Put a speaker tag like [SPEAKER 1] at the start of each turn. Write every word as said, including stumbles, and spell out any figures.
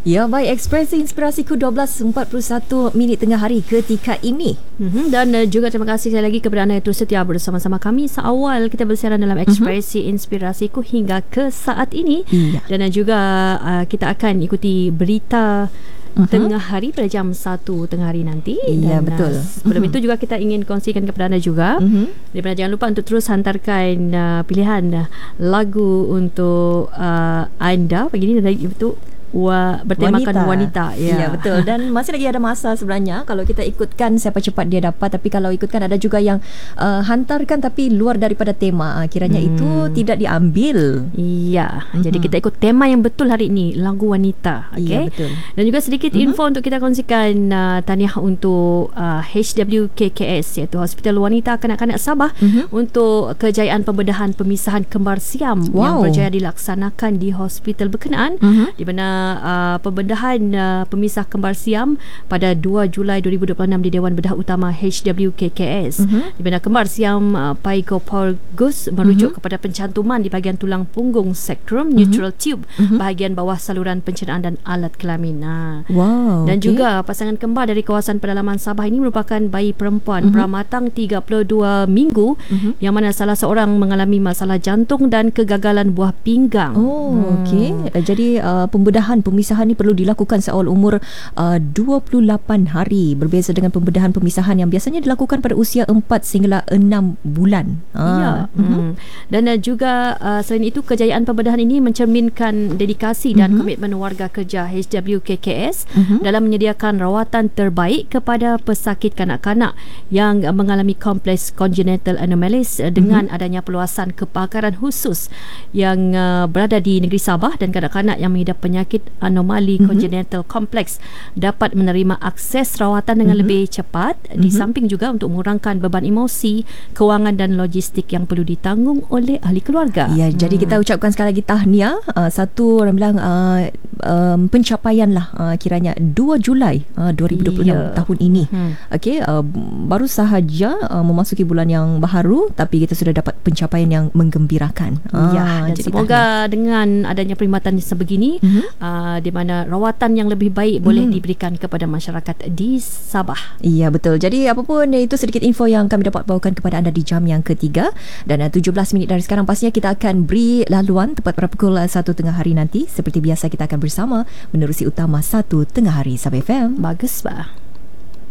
[SPEAKER 1] Ya, baik, Ekspresi Inspirasiku dua belas empat puluh satu minit tengah hari ketika ini.
[SPEAKER 2] Mm-hmm. Dan uh, juga terima kasih sekali lagi kepada anda yang terus setia bersama-sama kami seawal kita bersiaran dalam Ekspresi mm-hmm. Inspirasiku hingga ke saat ini. Iya. Dan uh, juga uh, kita akan ikuti berita Uh-huh. tengah hari pada jam satu tengah hari nanti.
[SPEAKER 1] Ya, dan, betul.
[SPEAKER 2] Uh, sebelum uh-huh. itu juga kita ingin kongsikan kepada anda juga. Uh-huh. Daripada jangan lupa untuk terus hantarkan uh, pilihan uh, lagu untuk uh, anda pagi ini itu Wa, bertemakan wanita, wanita.
[SPEAKER 1] Ya. ya betul. Dan masih lagi ada masa sebenarnya kalau kita ikutkan siapa cepat dia dapat. Tapi kalau ikutkan ada juga yang uh, hantarkan tapi luar daripada tema, uh, kiranya hmm. itu tidak diambil.
[SPEAKER 2] Ya, mm-hmm. jadi kita ikut tema yang betul hari ini, lagu wanita. Okay? Ya, betul. Dan juga sedikit mm-hmm. info untuk kita kongsikan uh, tahniah untuk uh, H W K K S, iaitu Hospital Wanita Kanak-Kanak Sabah, mm-hmm. untuk kejayaan pembedahan pemisahan kembar siam wow. yang berjaya dilaksanakan di hospital berkenaan, mm-hmm. di mana Uh, pembedahan uh, pemisah kembar siam pada dua Julai dua ribu dua puluh enam di Dewan Bedah Utama H W K K S, uh-huh. di mana kembar siam uh, Pygopalgus merujuk uh-huh. kepada pencantuman di bahagian tulang punggung secrum, uh-huh. neutral tube, uh-huh. bahagian bawah saluran pencernaan dan alat kelamin. Nah, wow, dan okay. juga pasangan kembar dari kawasan pedalaman Sabah ini merupakan bayi perempuan uh-huh. pramatang tiga puluh dua minggu, uh-huh. yang mana salah seorang mengalami masalah jantung dan kegagalan buah pinggang.
[SPEAKER 1] Oh, hmm. okey. Uh, jadi uh, pembedahan pemisahan ni perlu dilakukan seawal umur uh, dua puluh lapan hari, berbeza dengan pembedahan pemisahan yang biasanya dilakukan pada usia empat sehingga enam bulan.
[SPEAKER 2] Ya. Uh, mm-hmm. Dan uh, juga uh, selain itu kejayaan pembedahan ini mencerminkan dedikasi dan mm-hmm. komitmen warga kerja H W K K S mm-hmm. dalam menyediakan rawatan terbaik kepada pesakit kanak-kanak yang uh, mengalami kompleks congenital anomalies uh, dengan mm-hmm. adanya peluasan kepakaran khusus yang uh, berada di negeri Sabah, dan kanak-kanak yang mengidap penyakit anomali mm-hmm. congenital kompleks dapat menerima akses rawatan dengan mm-hmm. lebih cepat, mm-hmm. di samping juga untuk mengurangkan beban emosi, kewangan dan logistik yang perlu ditanggung oleh ahli keluarga.
[SPEAKER 1] Ya, hmm. jadi kita ucapkan sekali lagi tahniah. Uh, satu orang bilang uh, um, pencapaian lah uh, kiranya dua Julai uh, dua ribu dua puluh enam yeah. tahun ini. Hmm. Okey, uh, baru sahaja uh, memasuki bulan yang baharu tapi kita sudah dapat pencapaian yang menggembirakan.
[SPEAKER 2] Ya, uh, dan semoga tahniah. Dengan adanya perkhidmatan sebegini, mm-hmm. uh, di mana rawatan yang lebih baik boleh mm. diberikan kepada masyarakat di Sabah.
[SPEAKER 1] Iya, betul. Jadi apapun itu sedikit info yang kami dapat bawakan kepada anda di jam yang ketiga, dan uh, tujuh belas minit dari sekarang pastinya kita akan beri laluan tepat pada pukul satu tengah hari nanti. Seperti biasa kita akan bersama menerusi utama satu tengah hari Sabah F M.
[SPEAKER 2] Bagus, bah.